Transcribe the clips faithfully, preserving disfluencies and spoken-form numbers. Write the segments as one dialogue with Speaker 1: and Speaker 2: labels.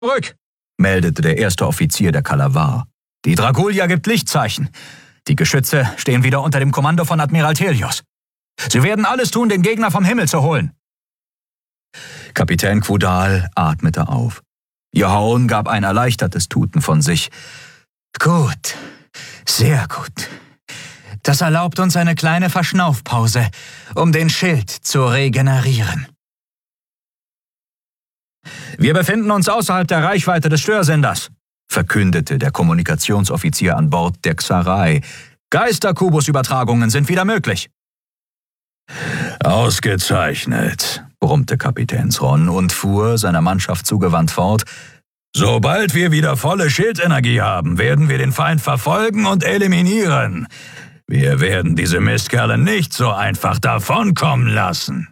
Speaker 1: Zurück, meldete der erste Offizier der Kalavar. Die Dragulia gibt Lichtzeichen. Die Geschütze stehen wieder unter dem Kommando von Admiral Thelios. Sie werden alles tun, den Gegner vom Himmel zu holen. Kapitän Quodal atmete auf. Johaun gab ein erleichtertes Tuten von sich. Gut, sehr gut. Das erlaubt uns eine kleine Verschnaufpause, um den Schild zu regenerieren. Wir befinden uns außerhalb der Reichweite des Störsenders, verkündete der Kommunikationsoffizier an Bord der Xarai. Geister-Kubus-Übertragungen sind wieder möglich. Ausgezeichnet, brummte Kapitän Thron und fuhr seiner Mannschaft zugewandt fort. Sobald wir wieder volle Schildenergie haben, werden wir den Feind verfolgen und eliminieren. Wir werden diese Mistkerle nicht so einfach davonkommen lassen.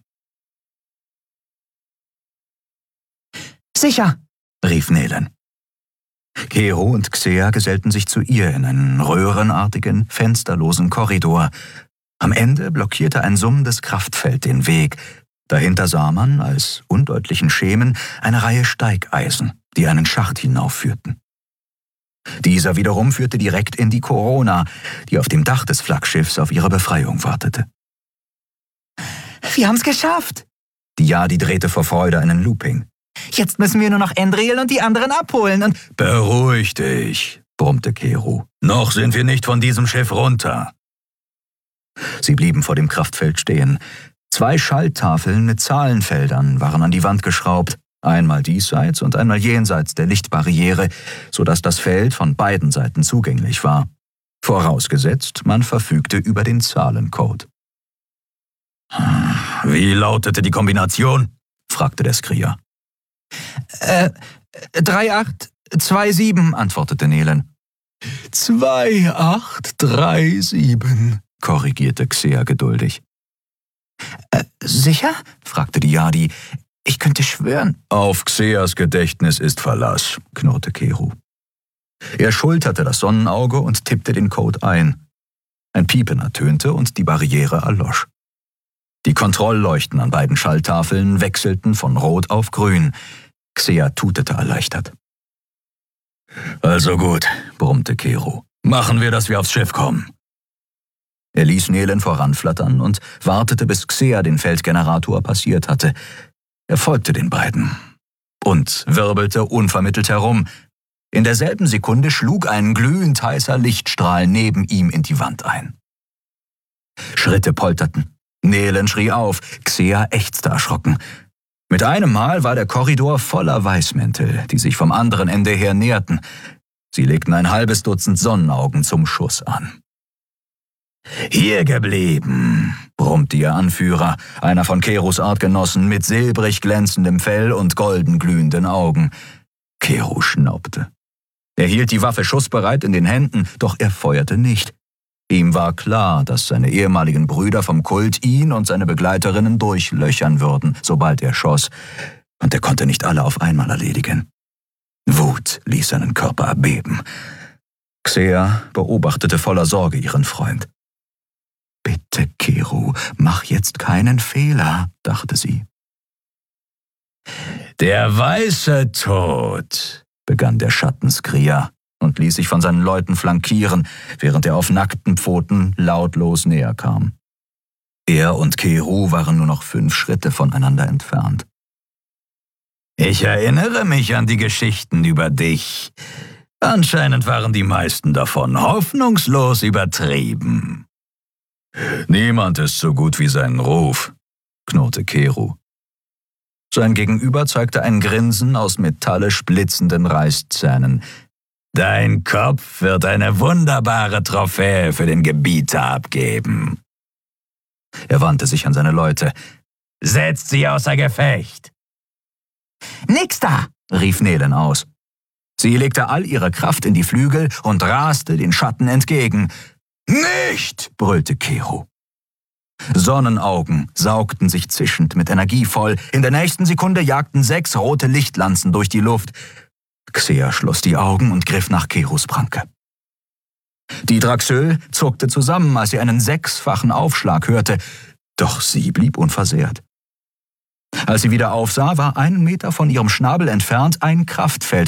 Speaker 1: Sicher, rief Nelen. Kero und Xea gesellten sich zu ihr in einen röhrenartigen, fensterlosen Korridor. Am Ende blockierte ein summendes Kraftfeld den Weg. Dahinter sah man, als undeutlichen Schemen, eine Reihe Steigeisen, die einen Schacht hinaufführten. Dieser wiederum führte direkt in die Corona, die auf dem Dach des Flaggschiffs auf ihre Befreiung wartete. Wir haben's geschafft! Die Jadi drehte vor Freude einen Looping. Jetzt müssen wir nur noch Endriel und die anderen abholen und... Beruhig dich, brummte Kero. Noch sind wir nicht von diesem Schiff runter. Sie blieben vor dem Kraftfeld stehen. Zwei Schalltafeln mit Zahlenfeldern waren an die Wand geschraubt, einmal diesseits und einmal jenseits der Lichtbarriere, sodass das Feld von beiden Seiten zugänglich war. Vorausgesetzt, man verfügte über den Zahlencode. Wie lautete die Kombination? Fragte der Skrier. Äh, drei acht zwei sieben, antwortete Nelen. zwei acht drei sieben, korrigierte Xea geduldig. Äh, sicher? Fragte die Jadi. Ich könnte schwören. Auf Xeas Gedächtnis ist Verlass, knurrte Kero. Er schulterte das Sonnenauge und tippte den Code ein. Ein Piepen ertönte und die Barriere erlosch. Die Kontrollleuchten an beiden Schalltafeln wechselten von Rot auf Grün. Xea tutete erleichtert. Also gut, brummte Kero. Machen wir, dass wir aufs Schiff kommen. Er ließ Nelen voranflattern und wartete, bis Xea den Feldgenerator passiert hatte. Er folgte den beiden und wirbelte unvermittelt herum. In derselben Sekunde schlug ein glühend heißer Lichtstrahl neben ihm in die Wand ein. Schritte polterten. Nelen schrie auf, Xea ächzte erschrocken. Mit einem Mal war der Korridor voller Weißmäntel, die sich vom anderen Ende her näherten. Sie legten ein halbes Dutzend Sonnenaugen zum Schuss an. »Hier geblieben«, brummte ihr Anführer, einer von Keros Artgenossen mit silbrig glänzendem Fell und golden glühenden Augen. Kero schnaubte. Er hielt die Waffe schussbereit in den Händen, doch er feuerte nicht. Ihm war klar, dass seine ehemaligen Brüder vom Kult ihn und seine Begleiterinnen durchlöchern würden, sobald er schoss, und er konnte nicht alle auf einmal erledigen. Wut ließ seinen Körper erbeben. Xea beobachtete voller Sorge ihren Freund. »Bitte, Kero, mach jetzt keinen Fehler«, dachte sie. »Der weiße Tod«, begann der Schattenskrier und ließ sich von seinen Leuten flankieren, während er auf nackten Pfoten lautlos näher kam. Er und Kero waren nur noch fünf Schritte voneinander entfernt. »Ich erinnere mich an die Geschichten über dich. Anscheinend waren die meisten davon hoffnungslos übertrieben.« »Niemand ist so gut wie sein Ruf«, knurrte Kero. Sein Gegenüber zeigte ein Grinsen aus metallisch blitzenden Reißzähnen. »Dein Kopf wird eine wunderbare Trophäe für den Gebieter abgeben.« Er wandte sich an seine Leute. »Setzt sie außer Gefecht!« »Nix da!« rief Nelen aus. Sie legte all ihre Kraft in die Flügel und raste den Schatten entgegen. »Nicht!« brüllte Kero. Sonnenaugen saugten sich zischend mit Energie voll. In der nächsten Sekunde jagten sechs rote Lichtlanzen durch die Luft. Xea schloss die Augen und griff nach Keros Pranke. Die Draxöl zuckte zusammen, als sie einen sechsfachen Aufschlag hörte, doch sie blieb unversehrt. Als sie wieder aufsah, war einen Meter von ihrem Schnabel entfernt ein Kraftfeld